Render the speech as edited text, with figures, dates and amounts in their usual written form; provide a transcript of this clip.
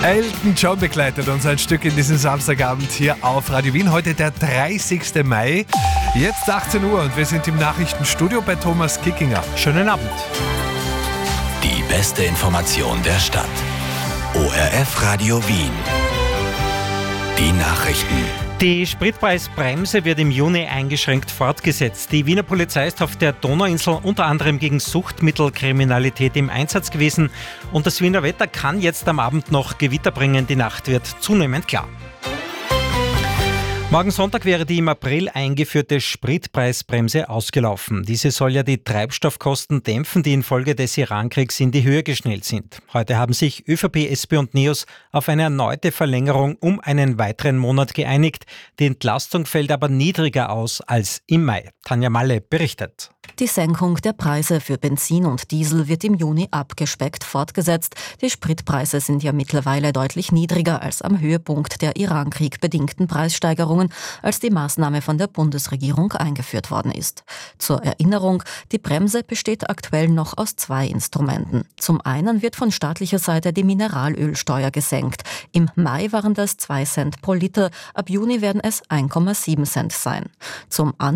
Elton John begleitet uns ein Stück in diesem Samstagabend hier auf Radio Wien. Heute der 30. Mai, jetzt 18 Uhr und wir sind im Nachrichtenstudio bei Thomas Kickinger. Schönen Abend. Die beste Information der Stadt. ORF Radio Wien. Die Nachrichten. Die Spritpreisbremse wird im Juni eingeschränkt fortgesetzt. Die Wiener Polizei ist auf der Donauinsel unter anderem gegen Suchtmittelkriminalität im Einsatz gewesen. Und das Wiener Wetter kann jetzt am Abend noch Gewitter bringen. Die Nacht wird zunehmend klar. Morgen Sonntag wäre die im April eingeführte Spritpreisbremse ausgelaufen. Diese soll ja die Treibstoffkosten dämpfen, die infolge des Irankriegs in die Höhe geschnellt sind. Heute haben sich ÖVP, SP und NEOS auf eine erneute Verlängerung um einen weiteren Monat geeinigt. Die Entlastung fällt aber niedriger aus als im Mai. Tanja Malle berichtet. Die Senkung der Preise für Benzin und Diesel wird im Juni abgespeckt fortgesetzt. Die Spritpreise sind ja mittlerweile deutlich niedriger als am Höhepunkt der Irankrieg bedingten Preissteigerungen, als die Maßnahme von der Bundesregierung eingeführt worden ist. Zur Erinnerung, die Bremse besteht aktuell noch aus 2 Instrumenten. Zum einen wird von staatlicher Seite die Mineralölsteuer gesenkt. Im Mai waren das 2 Cent pro Liter, ab Juni werden es 1,7 Cent sein. Zum